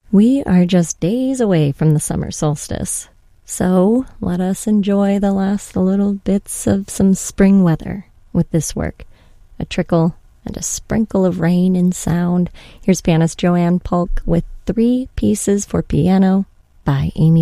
We are just days away from the summer solstice, so let us enjoy the last little bits of some spring weather with this work. A trickle and a sprinkle of rain in sound. Here's pianist Joanne Polk with 3 Pieces for Piano by Amy